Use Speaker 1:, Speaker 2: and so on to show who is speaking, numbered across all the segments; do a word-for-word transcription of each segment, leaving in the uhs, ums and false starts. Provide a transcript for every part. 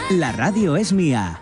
Speaker 1: La radio es mía.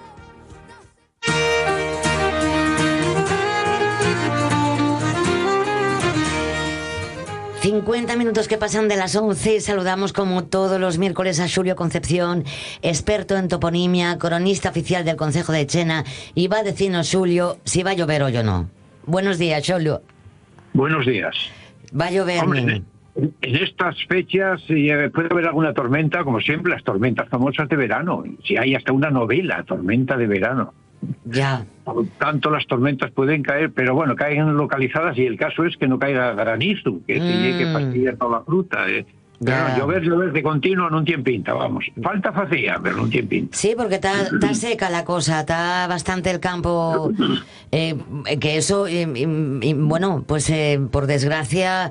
Speaker 2: cincuenta minutos que pasan de las once. Saludamos como todos los miércoles a Xulio Concepción, experto en toponimia, cronista oficial del Concejo de Chena, y va a decirnos, Xulio, si va a llover hoy o no. Buenos días, Xulio.
Speaker 3: Buenos días.
Speaker 2: Va a llover.
Speaker 3: Hombre, en, en estas fechas eh, puede haber alguna tormenta, como siempre, las tormentas famosas de verano. Si hay hasta una novela, Tormenta de Verano.
Speaker 2: Ya.
Speaker 3: Por tanto, las tormentas pueden caer, pero bueno, caen localizadas y el caso es que no caiga granizo, que, mm. que fastidia toda la fruta. Eh. Pero no, llover, llover de continuo en un tiempinta, vamos. Falta facía, pero en un tiempinta.
Speaker 2: Sí, porque está, está seca la cosa, está bastante el campo, eh, que eso, eh, y, y, bueno, pues eh, por desgracia,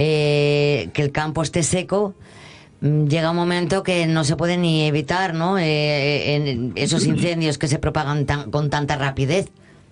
Speaker 2: eh, que el campo esté seco, llega un momento que no se puede ni evitar, ¿no? Eh, en esos incendios que se propagan tan, con tanta rapidez.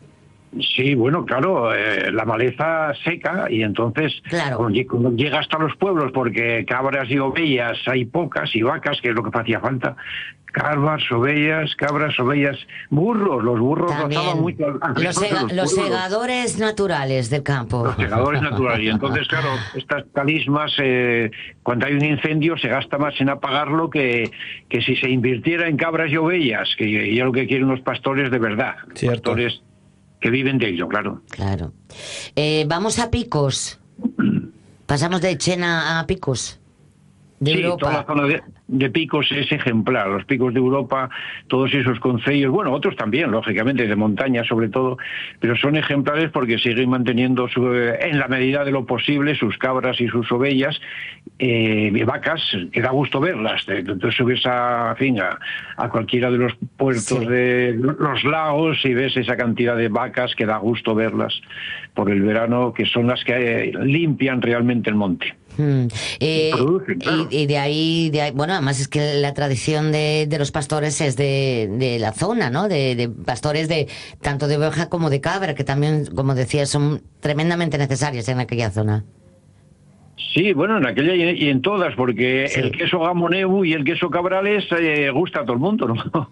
Speaker 3: Sí, bueno, claro, eh, la maleza seca y entonces
Speaker 2: claro.
Speaker 3: cuando, cuando llega hasta los pueblos, porque cabras y ovejas hay pocas y vacas, que es lo que hacía falta. Cabras, ovejas, cabras, ovejas, burros, los burros rozaban mucho.
Speaker 2: Los, sega, los, los segadores naturales del campo.
Speaker 3: Los segadores naturales. Y entonces, claro, estas talismas, eh, cuando hay un incendio, se gasta más en apagarlo que, que si se invirtiera en cabras y ovejas, que es lo que quieren los pastores de verdad.
Speaker 4: Cierto.
Speaker 3: Pastores que viven de ello, claro.
Speaker 2: Claro. Eh, vamos a Picos. Pasamos de Chena a Picos. De
Speaker 3: sí,
Speaker 2: Europa.
Speaker 3: Toda la zona de, de Picos es ejemplar. Los picos de Europa, todos esos concellos, bueno, otros también, lógicamente, de montaña sobre todo, pero son ejemplares porque siguen manteniendo, su, en la medida de lo posible, sus cabras y sus ovejas, eh, vacas, que da gusto verlas. Entonces subes a, en fin, a, a cualquiera de los puertos sí. de los lagos y ves esa cantidad de vacas que da gusto verlas por el verano, que son las que eh, limpian realmente el monte.
Speaker 2: Hmm. Eh,
Speaker 3: producen, claro.
Speaker 2: y, y de ahí, de ahí, bueno, además es que la tradición de, de los pastores es de, de la zona, ¿no? De, de pastores de tanto de oveja como de cabra, que también, como decía, son tremendamente necesarios en aquella zona.
Speaker 3: Sí, bueno, en aquella y en todas, porque sí. El queso Gamoneu y el queso Cabrales eh, gusta a todo el mundo, ¿no?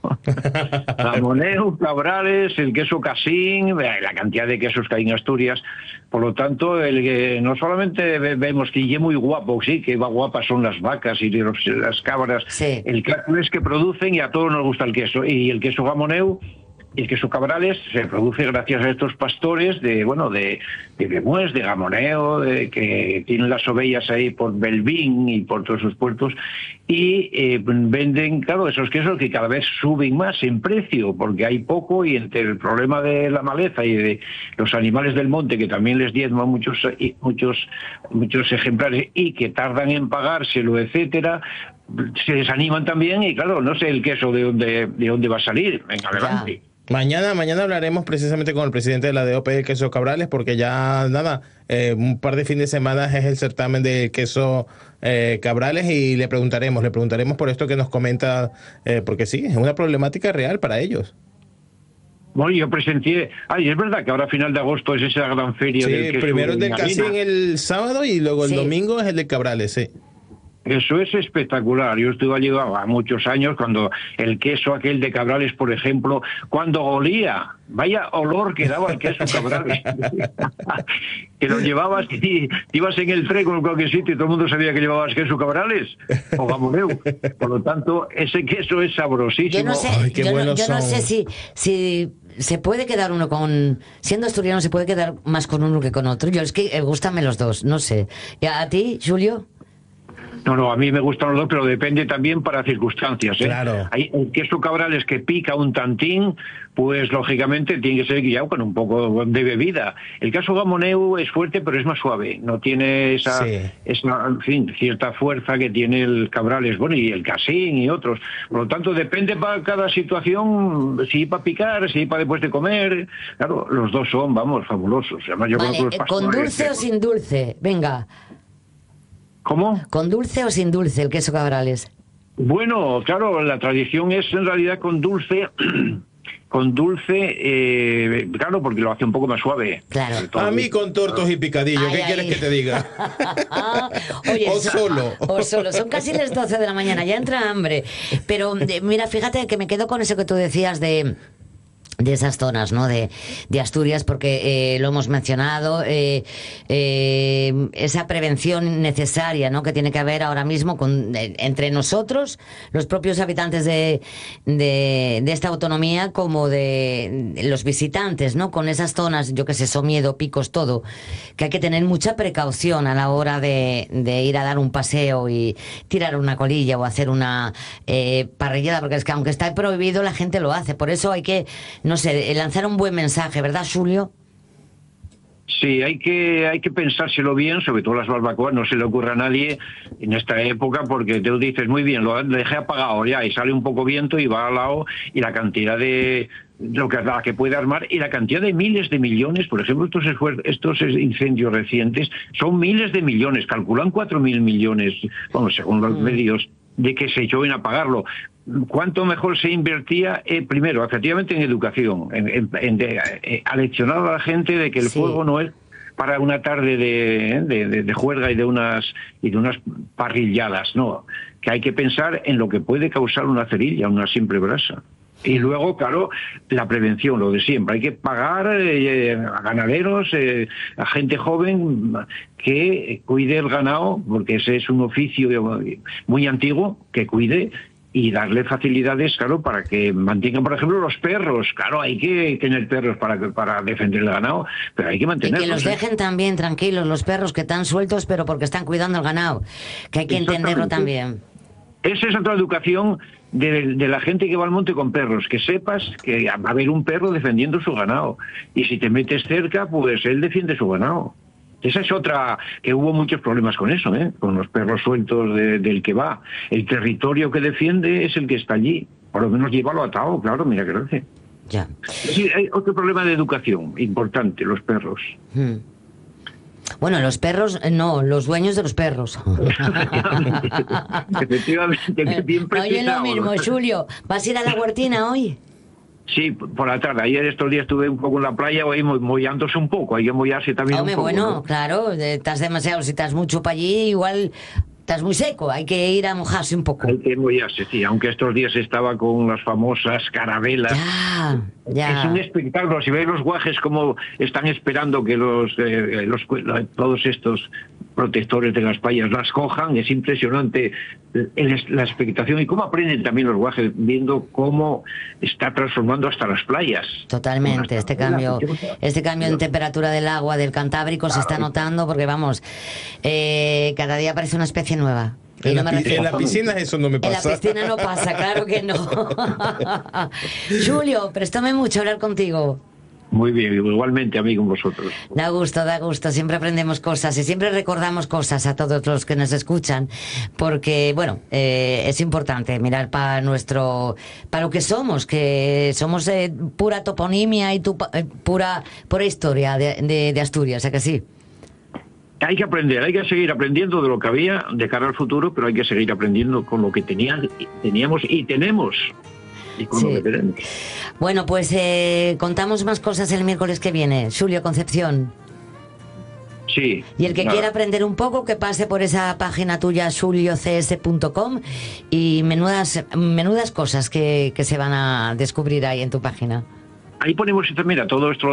Speaker 3: Gamoneu, Cabrales, el queso Casín, la cantidad de quesos que hay en Asturias. Por lo tanto, el que no solamente vemos que es muy guapo, sí, que va guapas son las vacas y los, las cabras,
Speaker 2: sí.
Speaker 3: El caso es que producen y a todos nos gusta el queso. Y el queso Gamoneu y el queso Cabrales se produce gracias a estos pastores de, bueno, de, de Bemués, de Gamoneo, de, que tienen las ovejas ahí por Belvín y por todos esos puertos, y eh, venden, claro, esos quesos que cada vez suben más en precio, porque hay poco, y entre el problema de la maleza y de los animales del monte, que también les diezman muchos, muchos, muchos ejemplares, y que tardan en pagárselo, etcétera, se desaniman también, y claro, no sé el queso de dónde, de dónde va a salir. Venga, adelante.
Speaker 4: Mañana, mañana hablaremos precisamente con el presidente de la D O P del queso Cabrales, porque ya, nada, eh, un par de fines de semana es el certamen del queso eh, Cabrales, y le preguntaremos, le preguntaremos por esto que nos comenta, eh, porque sí, es una problemática real para ellos.
Speaker 3: Bueno, yo presencié, ay, es verdad que ahora a final de agosto es esa gran feria
Speaker 4: sí,
Speaker 3: del queso.
Speaker 4: Primero el del Casín el sábado y luego el
Speaker 2: sí.
Speaker 4: domingo es el de Cabrales, sí.
Speaker 3: Eso es espectacular. Yo estuve allí a muchos años cuando el queso aquel de Cabrales, por ejemplo, cuando olía, vaya olor que daba el queso Cabrales. Que lo llevabas y ibas en el tren con cualquier sitio y todo el mundo sabía que llevabas queso Cabrales o Gamoneu. Por lo tanto, ese queso es sabrosísimo.
Speaker 2: Yo no sé,
Speaker 4: Ay, qué
Speaker 2: yo no, yo no
Speaker 4: son.
Speaker 2: sé si, si se puede quedar uno con... Siendo asturiano se puede quedar más con uno que con otro. Yo es que eh, gústame los dos, no sé. ¿Y a ti, Xulio?
Speaker 3: No, no, a mí me gustan los dos, pero depende también para circunstancias, ¿eh?
Speaker 4: Claro.
Speaker 3: Hay el queso Cabrales que pica un tantín, pues lógicamente tiene que ser guiado con un poco de bebida. El queso Gamoneu es fuerte, pero es más suave. No tiene esa,
Speaker 4: sí.
Speaker 3: esa, en fin, cierta fuerza que tiene el Cabrales, bueno, y el Casín y otros. Por lo tanto, depende para cada situación, si para picar, si para después de comer. Claro, los dos son, vamos, fabulosos. Además, yo
Speaker 2: vale,
Speaker 3: creo que los
Speaker 2: ¿con dulce
Speaker 3: pastores,
Speaker 2: o sin dulce? Venga.
Speaker 3: ¿Cómo?
Speaker 2: ¿Con dulce o sin dulce el queso Cabrales?
Speaker 3: Bueno, claro, la tradición es en realidad con dulce, con dulce, eh, claro, porque lo hace un poco más suave.
Speaker 2: Claro.
Speaker 4: A mí con tortos y picadillo,
Speaker 2: Ay,
Speaker 4: ¿qué
Speaker 2: ay.
Speaker 4: quieres que te diga?
Speaker 2: Oye,
Speaker 4: O
Speaker 2: so-
Speaker 4: solo.
Speaker 2: O solo. Son casi las doce de la mañana, ya entra hambre. Pero de- mira, fíjate que me quedo con eso que tú decías de... de esas zonas, ¿no? De, de Asturias, porque eh, lo hemos mencionado, eh, eh, esa prevención necesaria, ¿no? Que tiene que haber ahora mismo con, eh, entre nosotros, los propios habitantes de, de, de esta autonomía, como de, de los visitantes, ¿no? Con esas zonas, yo que sé, Somiedo, Picos, todo, que hay que tener mucha precaución a la hora de, de ir a dar un paseo y tirar una colilla o hacer una eh, parrillada, porque es que aunque está prohibido, la gente lo hace. Por eso hay que, no sé, lanzar un buen mensaje, ¿verdad, Julio?
Speaker 3: Sí, hay que hay que pensárselo bien, sobre todo las barbacoas, no se le ocurre a nadie en esta época, porque tú dices, muy bien, lo dejé apagado ya, y sale un poco viento y va al lado, y la cantidad de lo que, la que puede armar, y la cantidad de miles de millones, por ejemplo, estos esfuer- estos incendios recientes, son miles de millones, calculan cuatro mil millones, bueno, según los
Speaker 2: Mm.
Speaker 3: medios, de que se echó en apagarlo. ¿Cuánto mejor se invertía, eh, primero, efectivamente, en educación, en, en, en de, eh, aleccionar a la gente de que el
Speaker 2: Sí.
Speaker 3: fuego no es para una tarde de, de, de, de juerga y de unas y de unas parrilladas, no, que hay que pensar en lo que puede causar una cerilla, una simple brasa. Y luego, claro, la prevención, lo de siempre. Hay que pagar eh, a ganaderos, eh, a gente joven que cuide el ganado, porque ese es un oficio muy antiguo, que cuide y darle facilidades, claro, para que mantengan, por ejemplo, los perros. Claro, hay que tener perros para, para defender el ganado, pero hay que
Speaker 2: Y
Speaker 3: mantenerlos.
Speaker 2: que los
Speaker 3: ¿eh?
Speaker 2: dejen también tranquilos los perros, que están sueltos, pero porque están cuidando el ganado. Que hay que entenderlo
Speaker 3: Exactamente.
Speaker 2: también.
Speaker 3: Esa es otra educación de, de la gente que va al monte con perros, que sepas que va a haber un perro defendiendo su ganado. Y si te metes cerca, pues él defiende su ganado. Esa es otra, que hubo muchos problemas con eso, ¿eh? Con los perros sueltos de, del que va. El territorio que defiende es el que está allí. Por lo menos llévalo atado, claro, mira que gracia.
Speaker 2: Ya.
Speaker 3: Sí, hay otro problema de educación importante, los perros.
Speaker 2: Hmm. Bueno, los perros, eh, no, los dueños de los perros.
Speaker 3: Efectivamente, que bien
Speaker 2: Oye, lo
Speaker 3: precisado.
Speaker 2: mismo, Julio. ¿Vas a ir a la huertina hoy?
Speaker 3: Sí, por la tarde. Ayer estos días estuve un poco en la playa, hoy mo- mollándose un poco. Hay que mollarse también
Speaker 2: Hombre,
Speaker 3: un poco.
Speaker 2: bueno,
Speaker 3: ¿no?
Speaker 2: claro, eh, estás demasiado, si estás mucho para allí, igual estás muy seco, hay que ir a mojarse un poco.
Speaker 3: Hay que mollarse, sí. Aunque estos días estaba con las famosas carabelas.
Speaker 2: Ya, ya.
Speaker 3: Es un espectáculo. Si veis los guajes como están esperando que los, eh, los todos estos protectores de las playas las cojan, es impresionante el- la expectación y cómo aprenden también los guajes viendo cómo está transformando hasta las playas.
Speaker 2: Totalmente, este cambio, este cambio en temperatura del agua del Cantábrico se está notando porque vamos, eh, cada día aparece una especie nueva. Y
Speaker 4: En,
Speaker 2: no
Speaker 4: la,
Speaker 2: me
Speaker 4: pi-
Speaker 2: refiero-
Speaker 4: en la piscina eso no me
Speaker 2: En la
Speaker 4: pasa.
Speaker 2: piscina no pasa, claro que no. Julio, préstame mucho hablar contigo.
Speaker 3: Muy bien, igualmente a mí con vosotros.
Speaker 2: Da gusto, da gusto. Siempre aprendemos cosas y siempre recordamos cosas a todos los que nos escuchan, porque, bueno, eh, es importante mirar para nuestro, para lo que somos, que somos eh, pura toponimia y tu, eh, pura, pura historia de, de, de Asturias, ¿a que sí?
Speaker 3: Hay que aprender, hay que seguir aprendiendo de lo que había de cara al futuro, pero hay que seguir aprendiendo con lo que tenía, teníamos y tenemos. Y con
Speaker 2: Sí.
Speaker 3: lo que tenemos.
Speaker 2: Bueno, pues eh, contamos más cosas el miércoles que viene. Julio Concepción.
Speaker 3: Sí.
Speaker 2: Y el que
Speaker 3: nada.
Speaker 2: quiera aprender un poco, que pase por esa página tuya, julio c s punto com, y menudas, menudas cosas que, que se van a descubrir ahí en tu página.
Speaker 3: Ahí ponemos, mira, todo esto